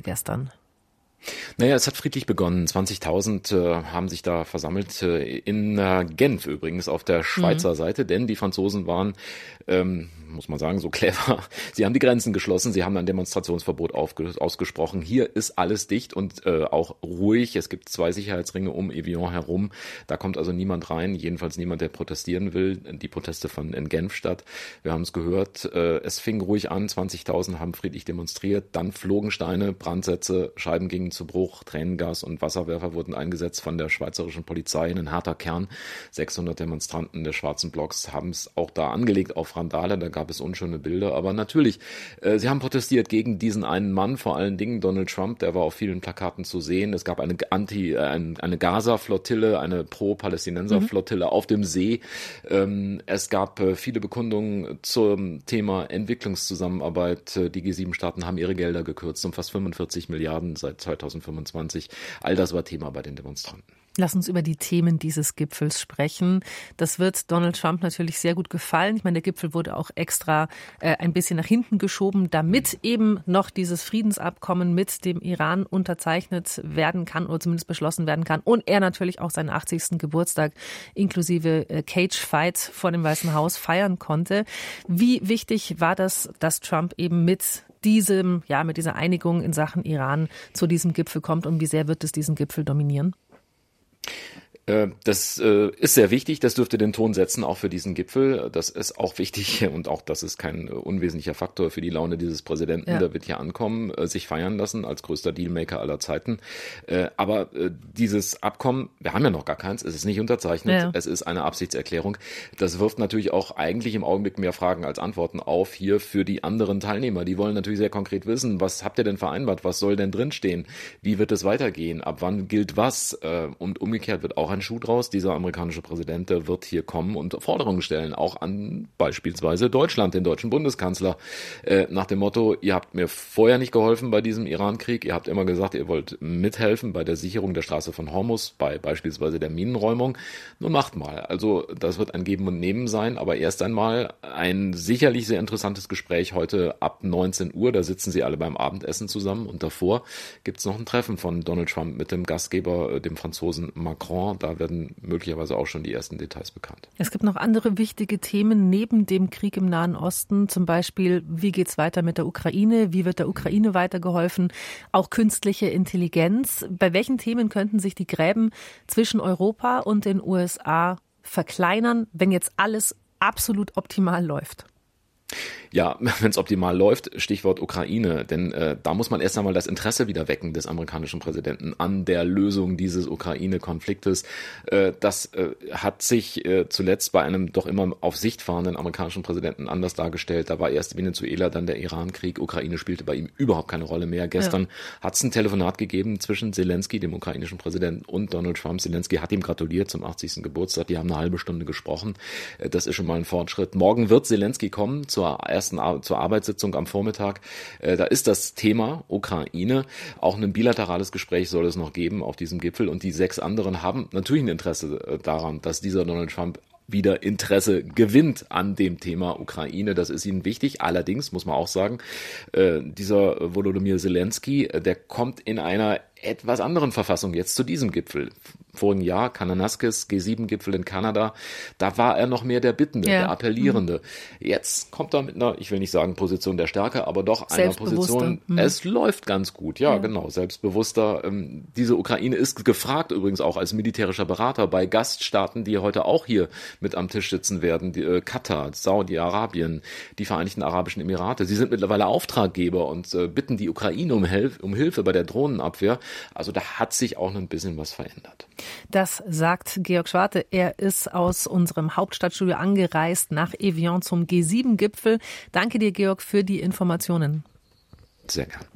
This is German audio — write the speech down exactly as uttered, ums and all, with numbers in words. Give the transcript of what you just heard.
gestern? Naja, es hat friedlich begonnen. zwanzigtausend äh, haben sich da versammelt, äh, in äh, Genf übrigens, auf der Schweizer mhm. Seite, denn die Franzosen waren, ähm, muss man sagen, so clever. Sie haben die Grenzen geschlossen, sie haben ein Demonstrationsverbot aufge- ausgesprochen. Hier ist alles dicht und äh, auch ruhig. Es gibt zwei Sicherheitsringe um Evian herum. Da kommt also niemand rein, jedenfalls niemand, der protestieren will. Die Proteste fanden in Genf statt. Wir haben es gehört, äh, es fing ruhig an, zwanzigtausend haben friedlich demonstriert, dann flogen Steine, Brandsätze, Scheiben gingen zu Bruch, Tränengas und Wasserwerfer wurden eingesetzt von der schweizerischen Polizei, ein harter Kern. sechshundert Demonstranten des Schwarzen Blocks haben es auch da angelegt auf Randale, da gab es unschöne Bilder, aber natürlich, äh, sie haben protestiert gegen diesen einen Mann, vor allen Dingen Donald Trump, der war auf vielen Plakaten zu sehen. Es gab eine Anti, äh, eine Gaza-Flottille, eine Pro-Palästinenser-Flottille mhm. auf dem See. Ähm, es gab äh, viele Bekundungen zum Thema Entwicklungszusammenarbeit. Die G sieben Staaten haben ihre Gelder gekürzt um fast fünfundvierzig Milliarden seit zweitausendfünfundzwanzig. All das war Thema bei den Demonstranten. Lass uns über die Themen dieses Gipfels sprechen. Das wird Donald Trump natürlich sehr gut gefallen. Ich meine, der Gipfel wurde auch extra äh, ein bisschen nach hinten geschoben, damit eben noch dieses Friedensabkommen mit dem Iran unterzeichnet werden kann oder zumindest beschlossen werden kann. Und er natürlich auch seinen achtzigsten Geburtstag inklusive äh, Cage Fight vor dem Weißen Haus feiern konnte. Wie wichtig war das, dass Trump eben mit diesem, ja, mit dieser Einigung in Sachen Iran zu diesem Gipfel kommt und wie sehr wird es diesen Gipfel dominieren? Das ist sehr wichtig, das dürfte den Ton setzen, auch für diesen Gipfel. Das ist auch wichtig und auch das ist kein unwesentlicher Faktor für die Laune dieses Präsidenten. Ja. Der wird hier ankommen, sich feiern lassen als größter Dealmaker aller Zeiten. Aber dieses Abkommen, wir haben ja noch gar keins, es ist nicht unterzeichnet, ja. Es ist eine Absichtserklärung. Das wirft natürlich auch eigentlich im Augenblick mehr Fragen als Antworten auf hier für die anderen Teilnehmer. Die wollen natürlich sehr konkret wissen, was habt ihr denn vereinbart, was soll denn drinstehen, wie wird es weitergehen, ab wann gilt was und umgekehrt wird auch ein Schuh draus. Dieser amerikanische Präsident, der wird hier kommen und Forderungen stellen, auch an beispielsweise Deutschland, den deutschen Bundeskanzler, äh, nach dem Motto, ihr habt mir vorher nicht geholfen bei diesem Iran-Krieg, ihr habt immer gesagt, ihr wollt mithelfen bei der Sicherung der Straße von Hormuz, bei beispielsweise der Minenräumung. Nun macht mal. Also das wird ein Geben und Nehmen sein, aber erst einmal ein sicherlich sehr interessantes Gespräch heute ab neunzehn Uhr, da sitzen sie alle beim Abendessen zusammen und davor gibt es noch ein Treffen von Donald Trump mit dem Gastgeber, dem Franzosen Macron. Da werden möglicherweise auch schon die ersten Details bekannt. Es gibt noch andere wichtige Themen neben dem Krieg im Nahen Osten, zum Beispiel, wie geht es weiter mit der Ukraine, wie wird der Ukraine weitergeholfen, auch künstliche Intelligenz. Bei welchen Themen könnten sich die Gräben zwischen Europa und den U S A verkleinern, wenn jetzt alles absolut optimal läuft? Ja, wenn es optimal läuft, Stichwort Ukraine, denn äh, da muss man erst einmal das Interesse wieder wecken des amerikanischen Präsidenten an der Lösung dieses Ukraine-Konfliktes. Äh, das äh, hat sich äh, zuletzt bei einem doch immer auf Sicht fahrenden amerikanischen Präsidenten anders dargestellt. Da war erst Venezuela, dann der Iran-Krieg. Ukraine spielte bei ihm überhaupt keine Rolle mehr. Gestern ja. hat es ein Telefonat gegeben zwischen Zelensky, dem ukrainischen Präsidenten, und Donald Trump. Zelensky hat ihm gratuliert zum achtzigsten Geburtstag. Die haben eine halbe Stunde gesprochen. Äh, das ist schon mal ein Fortschritt. Morgen wird Zelensky kommen zur ersten zur Arbeitssitzung am Vormittag. Da ist das Thema Ukraine. Auch ein bilaterales Gespräch soll es noch geben auf diesem Gipfel. Und die sechs anderen haben natürlich ein Interesse daran, dass dieser Donald Trump wieder Interesse gewinnt an dem Thema Ukraine. Das ist ihnen wichtig. Allerdings muss man auch sagen, äh, dieser Volodymyr Zelensky, der kommt in einer etwas anderen Verfassung jetzt zu diesem Gipfel. Vorigen Jahr, Kananaskis, G sieben Gipfel in Kanada, da war er noch mehr der Bittende, ja. der Appellierende. Mhm. Jetzt kommt er mit einer, ich will nicht sagen Position der Stärke, aber doch einer Position, mhm. es läuft ganz gut, ja, ja. genau, selbstbewusster. Ähm, diese Ukraine ist gefragt übrigens auch als militärischer Berater bei Gaststaaten, die heute auch hier mit am Tisch sitzen werden, die, äh, Katar, Saudi-Arabien, die Vereinigten Arabischen Emirate. Sie sind mittlerweile Auftraggeber und äh, bitten die Ukraine um, Hilf- um Hilfe bei der Drohnenabwehr. Also da hat sich auch ein bisschen was verändert. Das sagt Georg Schwarte. Er ist aus unserem Hauptstadtstudio angereist nach Evian zum G sieben Gipfel. Danke dir, Georg, für die Informationen. Sehr gerne.